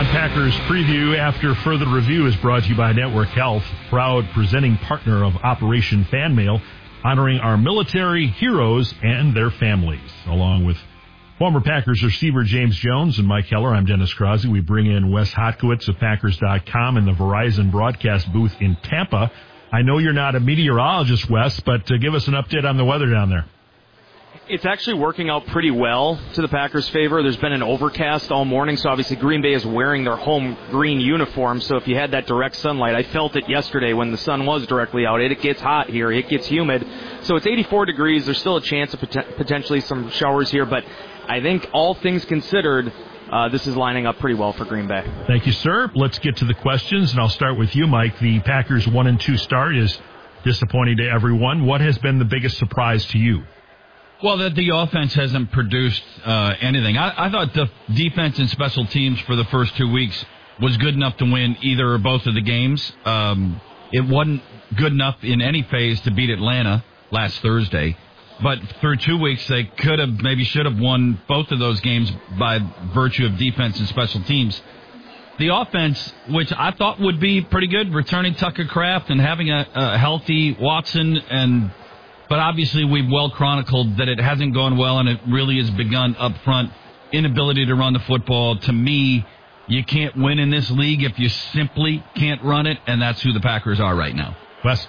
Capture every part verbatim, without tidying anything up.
Packers preview after further review is brought to you by Network Health, proud presenting partner of Operation Fan Mail, honoring our military heroes and their families. Along with former Packers receiver James Jones and Mike Heller, I'm Dennis Crosby. We bring in Wes Hotkowitz of Packers dot com in the Verizon broadcast booth in Tampa. I know you're not a meteorologist, Wes, but uh, give us an update on the weather down there. It's actually working out pretty well to the Packers' favor. There's been an overcast all morning, so obviously Green Bay is wearing their home green uniform. So if you had that direct sunlight, I felt it yesterday when the sun was directly out. It, it gets hot here. It gets humid. So it's eighty-four degrees. There's still a chance of pot- potentially some showers here, but I think all things considered, uh, this is lining up pretty well for Green Bay. Thank you, sir. Let's get to the questions, and I'll start with you, Mike. The Packers' one and two start is disappointing to everyone. What has been the biggest surprise to you? Well, that the offense hasn't produced uh, anything. I, I thought the defense and special teams for the first two weeks was good enough to win either or both of the games. Um, it wasn't good enough in any phase to beat Atlanta last Thursday. But through two weeks, they could have, maybe should have won both of those games by virtue of defense and special teams. The offense, which I thought would be pretty good, returning Tucker Kraft and having a, a healthy Watson and... But obviously, we've well chronicled that it hasn't gone well, and it really has begun up front. Inability to run the football. To me, you can't win in this league if you simply can't run it, and that's who the Packers are right now. Wes?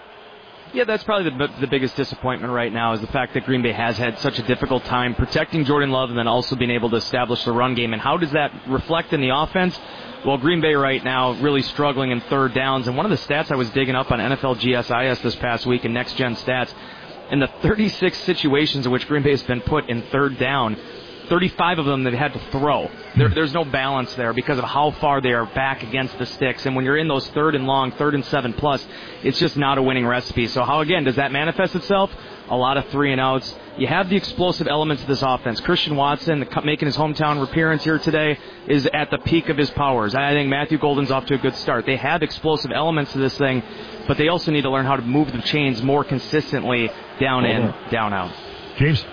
Yeah, that's probably the, the biggest disappointment right now is the fact that Green Bay has had such a difficult time protecting Jordan Love and then also being able to establish the run game. And how does that reflect in the offense? Well, Green Bay right now really struggling in third downs. And one of the stats I was digging up on N F L G S I S this past week in Next Gen Stats, in the thirty-six situations in which Green Bay has been put in third down, thirty-five of them they've had to throw. There, there's no balance there because of how far they are back against the sticks. And when you're in those third and long, third and seven plus, it's just not a winning recipe. So how, again, does that manifest itself? A lot of three and outs. You have the explosive elements of this offense. Christian Watson, making his hometown appearance here today, is at the peak of his powers. I think Matthew Golden's off to a good start. They have explosive elements to this thing, but they also need to learn how to move the chains more consistently down in, down out. James?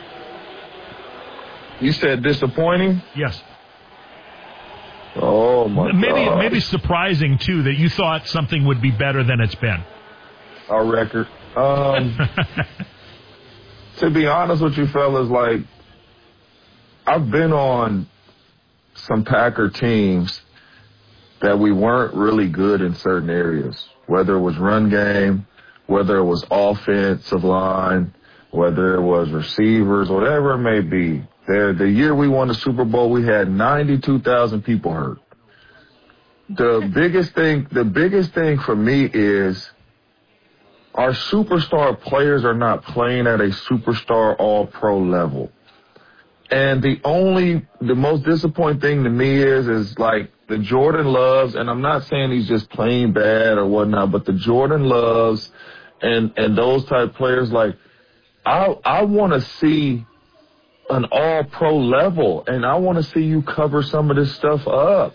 You said disappointing? Yes. Oh, my maybe, God. Maybe surprising, too, that you thought something would be better than it's been. Our record. Um, to be honest with you fellas, like, I've been on some Packer teams that we weren't really good in certain areas, whether it was run game, whether it was offensive line, whether it was receivers, whatever it may be. There, the year we won the Super Bowl, we had ninety-two thousand people hurt. The biggest thing, the biggest thing for me is our superstar players are not playing at a superstar all-pro level. And the only, the most disappointing thing to me is, is like the Jordan Loves, and I'm not saying he's just playing bad or whatnot, but the Jordan Loves and, and those type players, like, I, I want to see an all-pro level, and I want to see you cover some of this stuff up.